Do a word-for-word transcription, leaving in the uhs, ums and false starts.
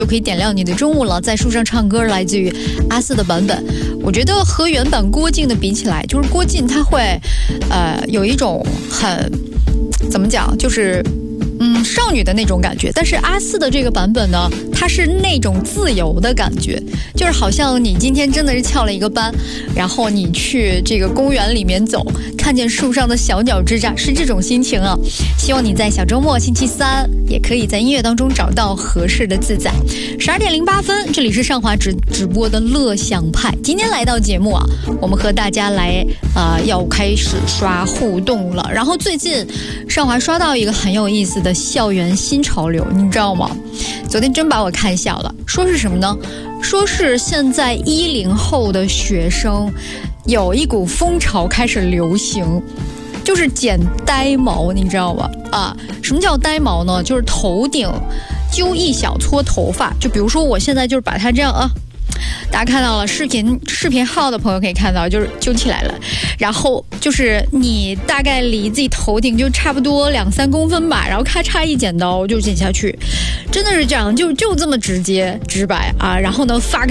就可以点亮你的中午了。在树上唱歌，来自于阿四的版本，我觉得和原版郭靖的比起来，就是郭靖他会呃有一种很怎么讲，就是嗯少女的那种感觉，但是阿四的这个版本呢，它是那种自由的感觉，就是好像你今天真的是翘了一个班，然后你去这个公园里面走，看见树上的小鸟吱喳，是这种心情啊。希望你在小周末星期三也可以在音乐当中找到合适的自在。十二点零八分，这里是上华直直播的乐享派。今天来到节目啊，我们和大家来呃要开始刷互动了。然后最近上华刷到一个很有意思的校园新潮流，你知道吗？昨天真把我看笑了。说是什么呢？说是现在一零后的学生有一股风潮开始流行，就是剪呆毛，你知道吗？啊，什么叫呆毛呢？就是头顶揪一小撮头发，就比如说我现在就是把它这样啊，大家看到了，视频视频号的朋友可以看到，就是揪起来了，然后就是你大概离自己头顶就差不多两三公分吧，然后咔嚓一剪刀就剪下去，真的是这样，就就这么直接直白啊，然后呢发